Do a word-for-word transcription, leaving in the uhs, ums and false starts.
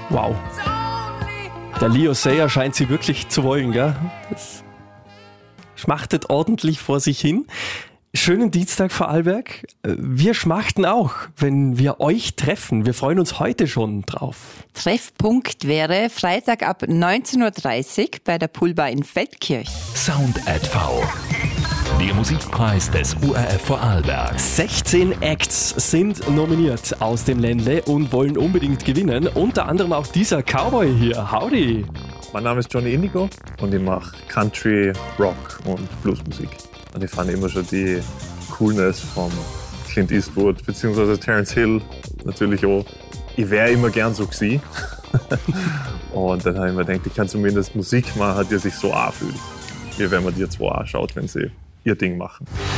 Wow. Der Leo Sayer scheint sie wirklich zu wollen, gell? Das schmachtet ordentlich vor sich hin. Schönen Dienstag, Vorarlberg. Wir schmachten auch, wenn wir euch treffen. Wir freuen uns heute schon drauf. Treffpunkt wäre Freitag ab neunzehn Uhr dreißig bei der Poolbar in Feldkirch. Sound Ad V. Der Musikpreis des U R F Vorarlberg. sechzehn Acts sind nominiert aus dem Ländle und wollen unbedingt gewinnen. Unter anderem auch dieser Cowboy hier. Howdy! Mein Name ist Johnny Indigo und ich mache Country, Rock und Bluesmusik. Und ich fand immer schon die Coolness von Clint Eastwood bzw. Terence Hill natürlich auch. Ich wäre immer gern so gewesen. Und dann habe ich mir gedacht, ich kann zumindest Musik machen, die sich so anfühlt. Wie wenn man die zwei anschaut, wenn sie ihr Ding machen.